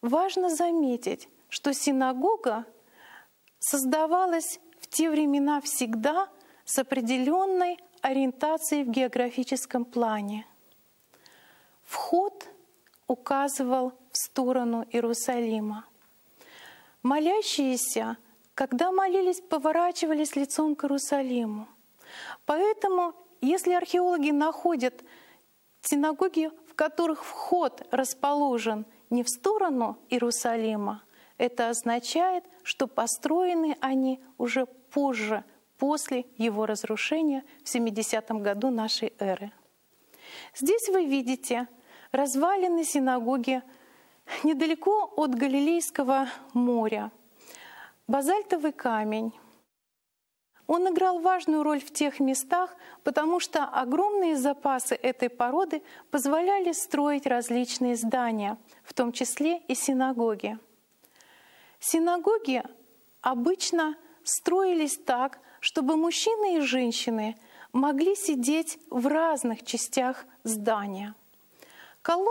Важно заметить, что синагога создавалась в те времена всегда с определенной ориентацией в географическом плане. Вход указывал в сторону Иерусалима. Молящиеся, когда молились, поворачивались лицом к Иерусалиму. Поэтому, если археологи находят синагоги, в которых вход расположен не в сторону Иерусалима, это означает, что построены они уже позже, после его разрушения в 70 году нашей эры. Здесь вы видите развалины синагоги недалеко от Галилейского моря. Базальтовый камень. Он играл важную роль в тех местах, потому что огромные запасы этой породы позволяли строить различные здания, в том числе и синагоги. Синагоги обычно строились так, чтобы мужчины и женщины могли сидеть в разных частях здания.